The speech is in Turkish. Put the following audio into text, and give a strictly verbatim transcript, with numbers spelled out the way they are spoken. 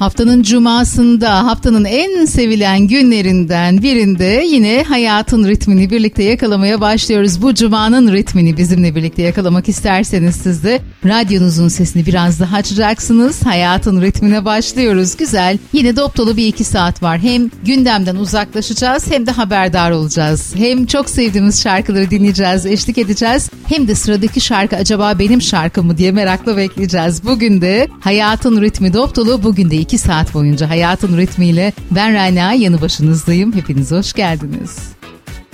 Haftanın cumasında, haftanın en sevilen günlerinden birinde yine hayatın ritmini birlikte yakalamaya başlıyoruz. Bu cumanın ritmini bizimle birlikte yakalamak isterseniz siz de radyonuzun sesini biraz daha açacaksınız. Hayatın ritmine başlıyoruz. Güzel. Yine dop dolu bir iki saat var. Hem gündemden uzaklaşacağız hem de haberdar olacağız. Hem çok sevdiğimiz şarkıları dinleyeceğiz, eşlik edeceğiz. Hem de sıradaki şarkı acaba benim şarkım mı diye merakla bekleyeceğiz. Bugün de hayatın ritmi dop dolu. Bugün de iki saat boyunca hayatın ritmiyle ben Rana yanı başınızdayım. Hepiniz hoş geldiniz.